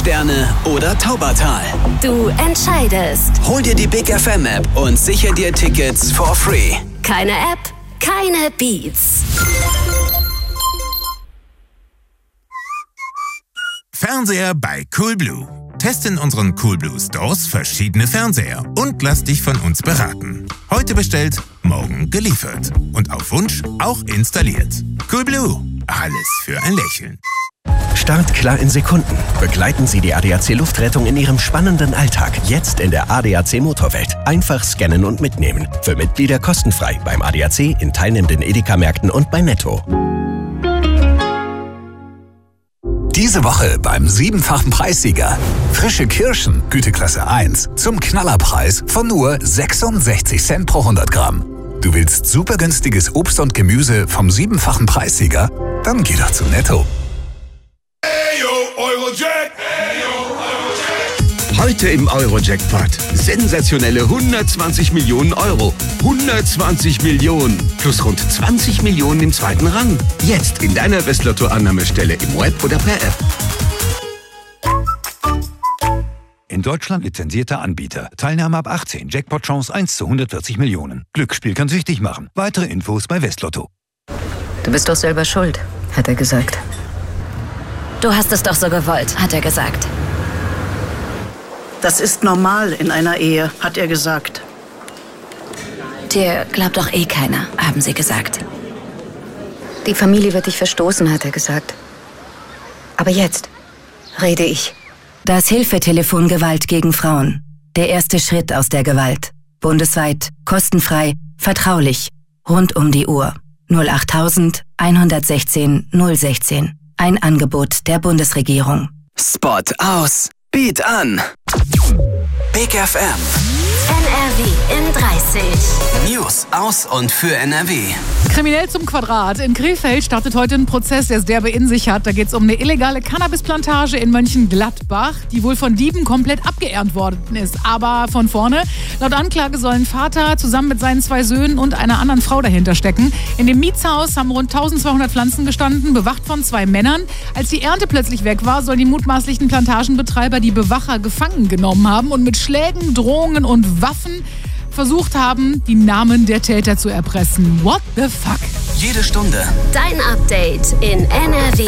Sterne oder Taubertal. Du entscheidest. Hol dir die Big FM App und sicher dir Tickets for free. Keine App, keine Beats. Fernseher bei Coolblue. Teste in unseren Coolblue Stores verschiedene Fernseher und lass dich von uns beraten. Heute bestellt, morgen geliefert. Und auf Wunsch auch installiert. Coolblue. Alles für ein Lächeln. Startklar in Sekunden. Begleiten Sie die ADAC Luftrettung in Ihrem spannenden Alltag. Jetzt in der ADAC Motorwelt. Einfach scannen und mitnehmen. Für Mitglieder kostenfrei beim ADAC, in teilnehmenden Edeka-Märkten und bei Netto. Diese Woche beim 7-fachen Preissieger. Frische Kirschen, Güteklasse 1, zum Knallerpreis von nur 66 Cent pro 100 Gramm. Du willst super günstiges Obst und Gemüse vom 7-fachen Preissieger? Dann geh doch zu Netto. Heute im Euro-Jackpot. Sensationelle 120 Millionen Euro. 120 Millionen. Plus rund 20 Millionen im zweiten Rang. Jetzt in deiner Westlotto-Annahmestelle im Web oder per App. In Deutschland lizenzierter Anbieter. Teilnahme ab 18. Jackpot-Chance 1 zu 140 Millionen. Glücksspiel kann süchtig machen. Weitere Infos bei Westlotto. Du bist doch selber schuld, hat er gesagt. Du hast es doch so gewollt, hat er gesagt. Das ist normal in einer Ehe, hat er gesagt. Dir glaubt doch eh keiner, haben sie gesagt. Die Familie wird dich verstoßen, hat er gesagt. Aber jetzt rede ich. Das Hilfetelefon Gewalt gegen Frauen. Der erste Schritt aus der Gewalt. Bundesweit, kostenfrei, vertraulich. Rund um die Uhr. 08000 116 016. Ein Angebot der Bundesregierung. Spot aus. Beat an. Big FM. NRW in 30. News aus und für NRW. Kriminell zum Quadrat. In Krefeld startet heute ein Prozess, der es derbe in sich hat. Da geht es um eine illegale Cannabisplantage in Mönchengladbach, die wohl von Dieben komplett abgeerntet worden ist. Aber von vorne. Laut Anklage sollen Vater zusammen mit seinen 2 Söhnen und einer anderen Frau dahinter stecken. In dem Mietshaus haben rund 1200 Pflanzen gestanden, bewacht von 2 Männern. Als die Ernte plötzlich weg war, sollen die mutmaßlichen Plantagenbetreiber die Bewacher gefangen genommen haben und mit Schlägen, Drohungen und Waffen versucht haben, die Namen der Täter zu erpressen. What the fuck? Jede Stunde Dein Update in NRW.